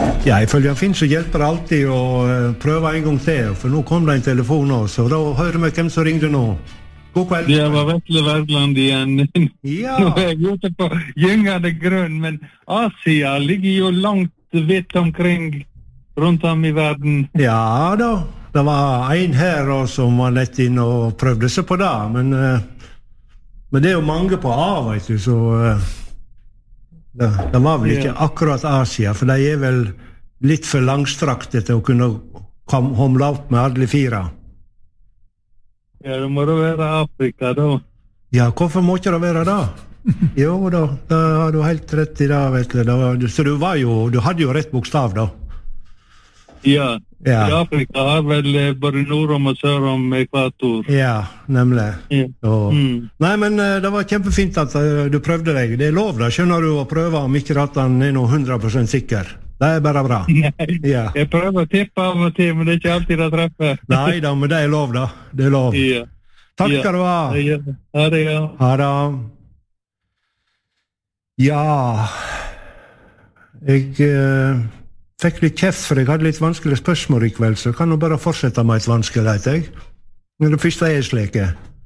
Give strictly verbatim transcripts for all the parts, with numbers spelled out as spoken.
Ja, ifølge Finn så hjelper det alltid å uh, prøve en gang til, for nå kom det en telefon også, så da hører vi hvem som ringde nå. God kveld. Det var Vetle Verdland igjen. Ja. Nå er jeg ute på gyngende grunn, men Asia ligger jo langt vidt omkring rundt om i verden. Ja da, det var en her også, som var nett inn og prøvde seg på det, men, uh, men det er jo mange på A, vet du, så uh, det, det var vel ikke akkurat Asia, for de er vel litt for langstrakte til å kunne komme homle opp med alle fire. Ja, det må det være Afrika da. Ja, hvorfor må ikke det være da? Jo da, da har du helt rett i det, vet du. Da, så du var jo, du hadde jo rett bokstav da. Ja, ja. I Afrika har vel både nord om og sør om ekvator. Ja, nemlig. Ja. Og, mm. Nei, men det var kjempefint at uh, du prøvde deg. Det er lov da, skjønner du, å prøve om ikke at han er noe hundre prosent sikker. Det er bare bra. Nei, ja. Jeg prøver å tippe av og til, men det er ikke alltid det treffer. Nei da, men det er lov da. Det er lov. Ja. Takk ja. skal du ha. Ja. Ha det, ja. Ha det. Ja, jeg... Uh, fikk litt kjeft, for jeg hadde litt vanskelige spørsmål i kveld, så jeg kan jo bare fortsette med et vanskelighet, jeg. Men det første er slike.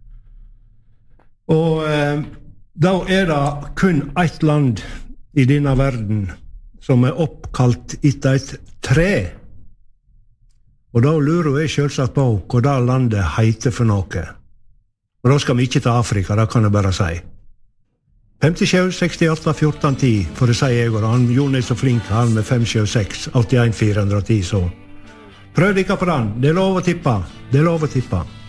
Og eh, da er det kun ett land i denne verden som er oppkalt etter et tre. Og da lurer jeg selvsagt på hva det landet heter for noe. Og da skal vi ikke til Afrika, det kan jeg bare si. fem sju seks åtte fjorten ti, for det sier jeg, og han Jon er så flink, han med fem sju seks åtte en fire ti, så prøv dere på den, det er lov å tippe, det er lov å tippe.